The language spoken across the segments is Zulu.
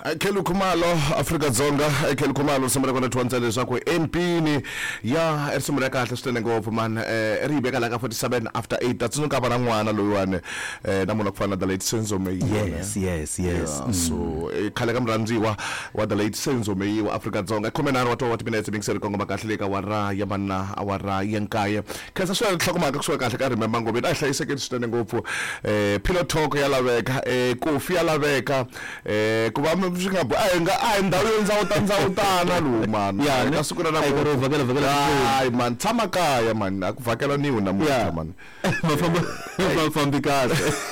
Khelu Khumalo Afrika-Dzonga Khelu Khumalo samara kona twantsela leswaku NP ya erisumira kahle swinene ngopfu man ri yibeka la ka 47 after 8 tatsunuka va na n'wana loyiwani na munhu ku fana na the late Senzo Meyiwa. Yes. So khale ka murhandziwa wa the late Senzo Meyiwa Afrika-Dzonga khomenani wa 20 minutes bingiseri kongo makahle le ka wara ya manna awara yenkaya khensa swi tlhokomaka kuswa kahle ka remember ngombe ta hlayiseke swinene ngopfu pillow talk ya laveka kofi ya laveka ku va swi nga a ndhawu yo ndzawutana lo man ya siku na vhakela ai man tshama kaya man a ku vhakela niwe namuntlha man mafambi kahle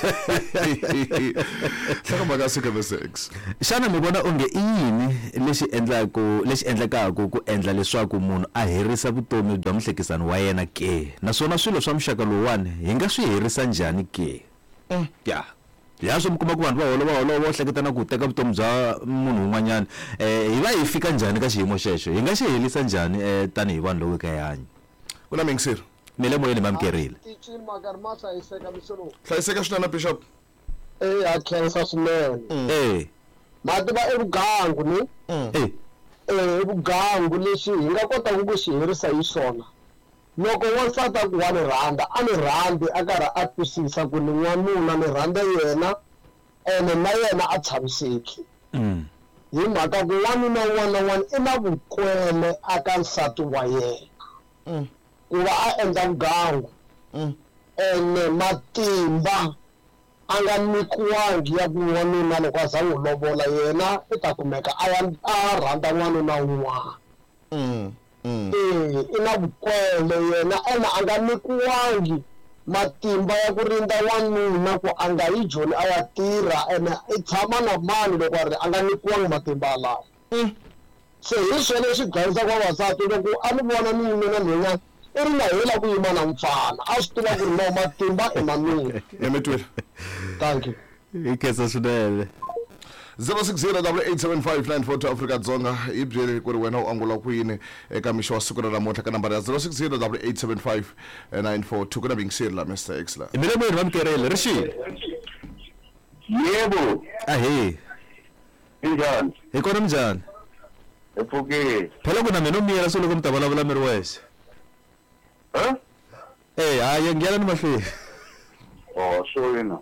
tlhokomaka siku the 6 xana mi vona onge i yini lexi endlekaka ku endla leswaku munhu a herisa vutomi bya muhlekisani wa yena ke naswona swilo swa muxaka lowani hi nga swi herisa njhani ke ya swo mi kuma ku vanhu va hleketana ku teka vutomi bya munhu un'wanyana hi va hi fika njhani ka xiyimo xexo hi nga xi helisa njhani tanihi vanhu lowu ka hanya ku na mingiseri mile moyeni mamkerile hlayiseka swinene bishop ya khensa swinene mativa evugangu ni evugangu lexi hi nga kotaka ku xi herisa hi swona loko wansati a ku wa ni rhandza a ni rhandzi a karhi a twisisa ku ni n'wanuna ni rhandza yena ene na yena a tshamiseki hi mhaka ku n'wanuna wun'wana na wun'wana i na vukwele aka nsati wa yena ku va a endla vugangu ene matimba a nga nyikiwangi ya ku n'wanuna loko a za n'wi lovola yena u ta kumeka a rhandza n'wanuna wun'wana i na vukwele yena ene a nga nyikiwangi matimba ya ku rindza n'wanuna ku a nga yi joni a ya tirha ene i tshama na mani loko a nga nyikiwangi matimba alawo se hi swo leswi dlayisaka vavasati loko a ni vona ni yimina lwenyana i ri nga hela ku yima na mfana a swi tiva ku ri no matimba i na mina emetwela thank you hi khensa swinene 060887594 Afrika-Dzonga i byele ku ri wena u angula ku yini eka mixo wa siku ra namuntlha ka nambara ya 060887594 ku na bingiseri la Mr X la mile moyeni mamkerile rixile yebo ahe njani hi kona njhani epfukile phela ku na mina umiyela swo loko mi ta vulavula mi ri wexe hayi ngiyela ni mahlweni so yena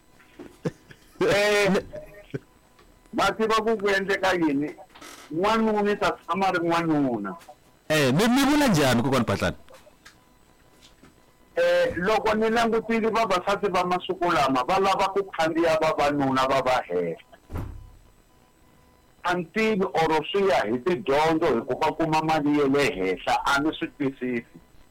bathi ba ku endleka yini n'wanuna ta tshama ri n'wanuna mi vula njhani kokwani Phahlani loko ni langutile vavasati va masiku lama va lava ku khandziya vavanuna va va hehla a ni tivi or swi ya hi tidyondzo hi ku va kuma mali ya le henhla a ni swi twisisi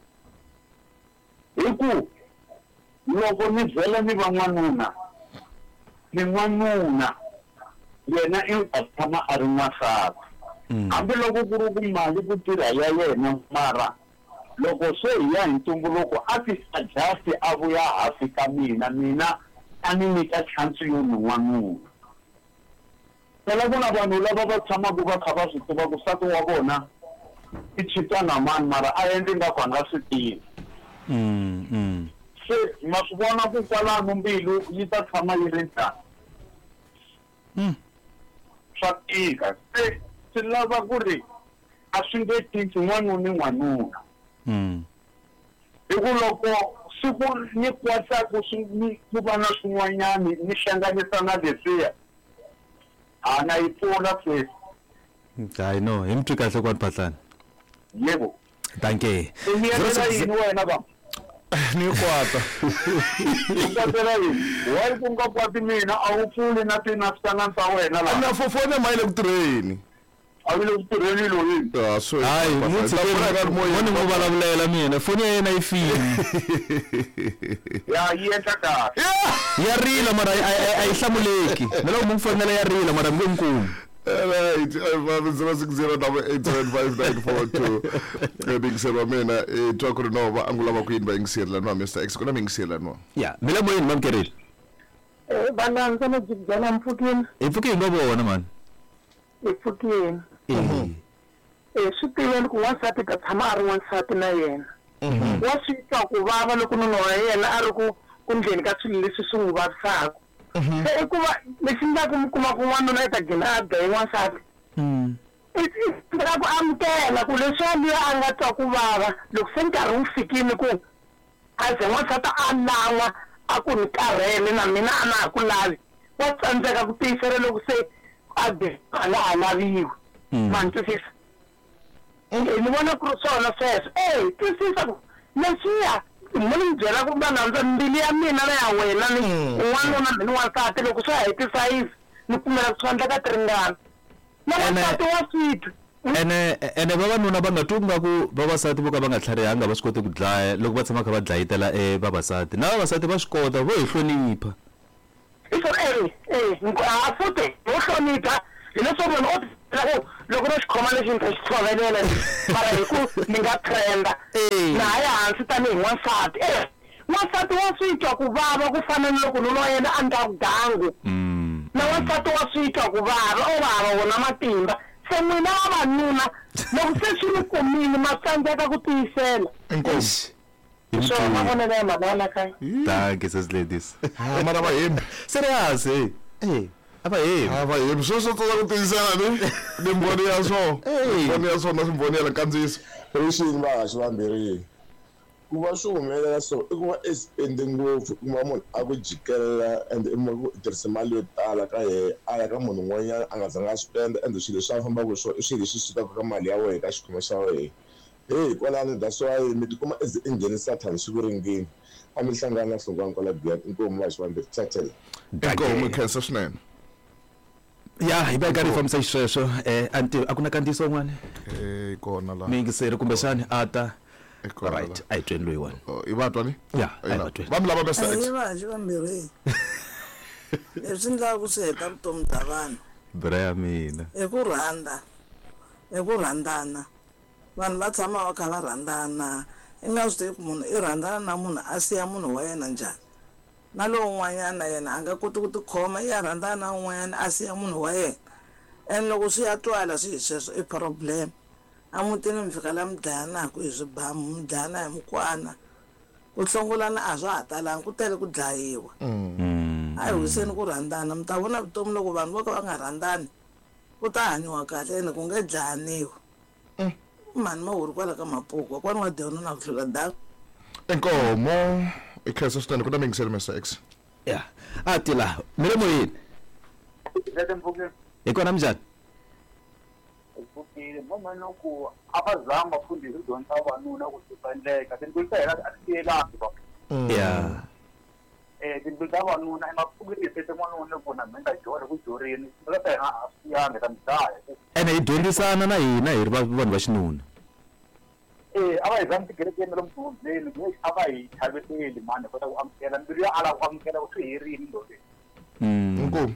hi ku loko ni byela ni va n'wanuna ni n'wanuna yena i tshama a ri n'wansati hambiloko ku ri ku mali ku tirha ya yena mara loko se hi ya hi ntumbuluko a ti adjust a vuya hansi ka mina a ni nyika chance yo ni n'wanuna phela ku na vanhu lava va tshamaka va kha va swi tiva ku nsati wa vona i chita na mani mara a endli ngaku a nga swi tivi se ma swi vona ku kwalano mbilu yi ta tshama yi ri ntlhanu swa tika se swi lava ku ri a swi nge tiki n'wanuna hi ku loko siku ni kwasaku ku va na swin'wanyani ni hlanganisa na leswiya a na yi pfuna sweswi hayi no hi mi twi kahle kwani Phahlani yebo danke iyelela yini wena ba ni kwata ukwatela yini why ku nga kwati mina a wu pfuli na tinafsana ta wena la na fofone mayile ku tirheni a vile ku tirheni loyi so hayi moni ngo vulavulela mina foni ya yena yi fini ya yi endla kahle ya rila mara a yi hlamuleki na loko mu fonela ya rila mara mi nge nkumi right 060887594 bingiseri wa mina twa ku ri no va angulava ku yini va yingiseri la no Mr X ku na mingiseri la no ya mile moyeni mamkerile vananga no jibyana Mfukeni hi pfuke hi ngo vona mani Mfukeni swi tiveni ku wansati ta tshama a ri wansati na yena wa swi twa ku vava loko nuna wa yena a ri ku ndleni ka swilo leswi swi n'wi vavisaka se hikuva lexi ndlaku mi kuma ku n'wanuna i ta gina a dya hi n'wansati ra ku amukela ku leswiya luya a nga twa ku vava loko se nkarhi wu fikile ku a ze n'wansati a lan'wa a ku ni karhele na mina a na ha ku lavi wa tsandzeka ku tiyisela loko se a de a nga ha laviwi ma ni twisisa ni vona ku ri swona sweswo twisisa ku leswiya mo ni byela ku va nandza mbili ya mina na ya wena ni n'wanuna ni n'wansati loko swi heti sayizi ni pfumela ku swi endleka ti ringana na n'wansati wa swithu ene vavanuna va nga twi nga ku vavasati vo ka va nga tlharihanga va swi koti ku dlaya loko va tshama kha va dlayetela vavasati na vavasati va swi kota vo hi hlonipha a futhi ho hlonipha hileswaku munhu o tibyela ku loko no xikhoma lexi ni ta xi tshovelela mara hi ku ni nga trenda na ha ya hansi tanihi n'wansati n'wansati wa swi twa ku vava ku fana ni loko nuna wa yena a ndla dangu na n'wansati wa swi twa ku vava o vava wona matimba se n'wina vavanuna loko se swi ni kumile ma tsandzeka ku tiyisela Enkosi. so mavonelo ya mavona kaya danke sesiladies Mara va hembi. serious ava Va hembi sweswo tsala ku tiyisela ni mboni ya so. Mboni ya so na simboni ya kandziso. Rixini va haxi vambirhi ku va swi humelela so i ku va spende ngopfu ku va munhu a ku jikelela ende i tirhisa mali yo tala ka yehe a ya ka munhu un'wanyana a nga zanga a spenda ende swilo leswi a fambaka swo i swilo leswi sukaka ka mali ya wena ka xikhwama xa wena kwalano that's why mi tikuma as i nghenisa thani siku ringini a mi hlangana na hlungwana kwala biyani inkomu va haxi vambirhi tsatela Enkomu khensa swinene. ya hi veka rifambisa xisweswo anti a ku na kantiso n'wana Kona la. mi yingiseri kumbexani a ta Kona la. right a hi tweni loyiwani I vatwa ni? ya a hi va tweni Va mi lava Mr. X. Hi vaxi vambirhi leswi endlaka ku swi heta vutomi bya vanhu bra ya mina hi ku rhandzana vanhu va tshama va kha va rhandzana i nga swi tivi ku munhu i rhandzana na munhu a siya munhu wa yena njhani na lowun'wanyana na yena a nga koti ku tikhoma i ya rhandzana na un'wanyana a siya munhu wa yena and loko swi ya twala swi hi sweswo i problem a mutini mi fika la mi dlayanaku hi swibamu mi dlayana hi mukwana ku hlongolana a swa ha talanga ku tele ku dlayiwa a hi wiseni ku rhandzana mi ta vona vutomi loko vanhu vo ka va nga rhandzani ku ta hanyiwa kahle ene ku nge dlayaniwa mani ma huri kwala ka mapuku kwani wa dona na ku hlula danga Enkomo i khensa swinene ku na mi yingiseli Mr. X. ya a tila mi le moyeni hi kona minjhani ukile noma noku abazama bafundisa udonsa abanuna ukuthi bandleka sengikuhlela asiyelanga ba ya sengikuhlela abanuna emaphukwini phethe mwanuna bona menga jore ku jorini bese ha asiyanga tamdaya ene hi dyondzisana na hina hi ri vanhu va xinuna abayizama tigerekeni lomthunzeni ngithi abayithabeteli manje kodwa uamkela mbili ya ala uamkela usiherini lo le Enkomu.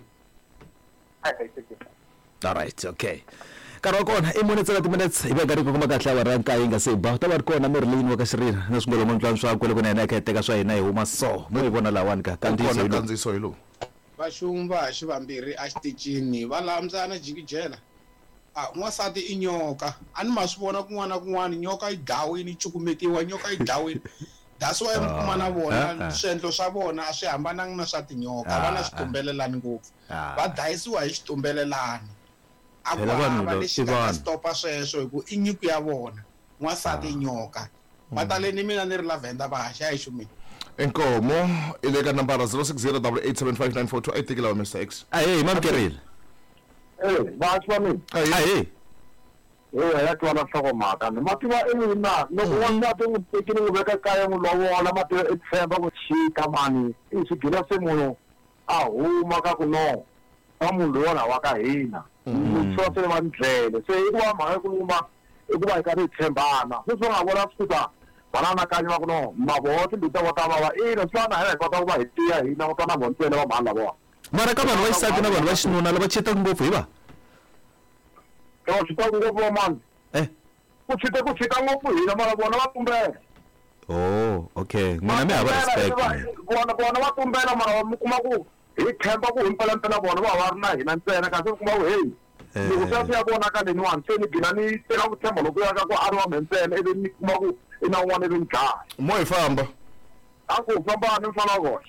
all right okay nkarhi wa kona i minutes 30 minutes hi veka ri kuma kahle awara ya nkaye yi nga se ba ta va ri kona Marilyn wa ka xirina na swingolo mantlwani swa kwele kuna yena ka teka swa hina hi huma so mo hi vona lawani ka kandziso Kona hi lo kandziso hi lo. Vaxumba hi xivambirhi a xitichini va lambyana jikijela n'wansati i nyoka a ni ma swi vona kun'wana na kun'wana nyoka yi dlawini yi cukumetiwa nyoka yi dlawini that's why mi kuma na vona swiendlo swa vona a swi hambananga na swa tinyoka va na xitumbelelani ngopfu va dlayisiwa hi xitumbelelani a ku hava lexi nga stopa sweswo hi ku i nyiko ya vona n'wansati i nyoka va tale ni mina ni ri lavenda va haxa hi xumini Enkomo i le ka nambara 0608875942 ai tekela Mr. X. ahe mamkerile vaxi va mina ahe ya twana nhlokomhaka ni mativa ina loko wansati n'wi tekile n'wi veka kaya n'wi lovola mativa i tshemba ku chika mani i swi gina se munhu a huma ka ku no va munhu loyona wa ka hina swa se va ni byele se i ku va mhaka ku yima i ku va hi karhi hi tshembana sweswi va nga vona swi kuta vananakanyi va ku no mavoti lita va ta vava ina swi vana hina hi kota ku va hi tiya hina ku twa na vona ntsena va mhani lavowa mara ka vanhu va xisati na vanhu va xinuna lava chetaka ngopfu hi va swi ta ngopfu va mani ku chita ngopfu hina mara vona va tumbela oh okay n'wina mi hava respect vona va tumbela mara mi kuma ku hi themba ku himpelampela vona va va ri na hina ntsena kasi mi kuma ku heyi loko se ya vona ka leniwani se ni gina ni teka ku tshemba loko ya ka ku a ri wa me ntsena ivi ni kuma ku i na un'wana ivi ni dlaya Mo hi famba. aku fambani mfana kohle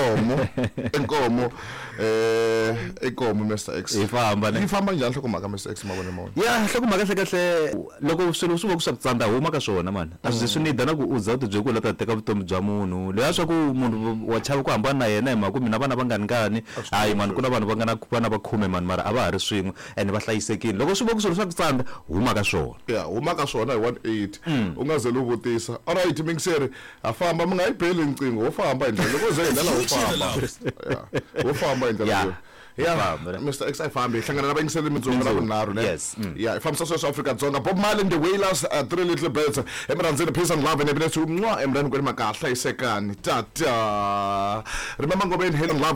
enkomo Mr X ifamba ne ifamba njani hlokomaka Mr X mabone mona ya hlokomaka kahle loko swilo swi va ku swa ku tsandza huma ka swona man a swi swi nida na ku uza u bye ku lata teka vutomi bya munhu leya swa ku munhu wa chava ku hambana na yena hi mhaka mina vana va ngani hayi man ku na vanhu va nga na vana va khume man mara a va ha ri swin'we and va hlayisekile loko swi va ku swilo swa ku tsandza huma ka swona ya huma ka swona hi 180 u nga ze lu vutisa alright mingiseri afamba mi nga yi beli ncingo wo famba hi ndlela loko ze ndlela wo famba hi ndlela yo ya Mr X ifambe ihlangana nabayingisela imizongo labonaro ne ya ifamsa South Africa Dzonga Bob Marley the Wailers Three Little Birds emrandzeni peace and love and happiness emrani kweli makahla isekani tata remember ngobe in Helen Love